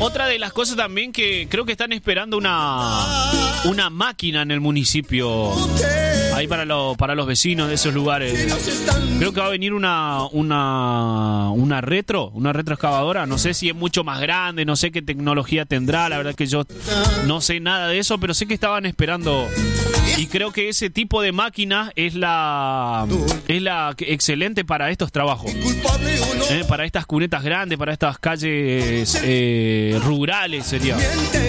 Otra de las cosas también que creo que están esperando una máquina en el municipio, ahí para los vecinos de esos lugares. Creo que va a venir una retroexcavadora. No sé si es mucho más grande, no sé qué tecnología tendrá. La verdad que yo no sé nada de eso, pero sé que estaban esperando. Y creo que ese tipo de máquina es la excelente para estos trabajos. Para estas cunetas grandes, para estas calles rurales sería.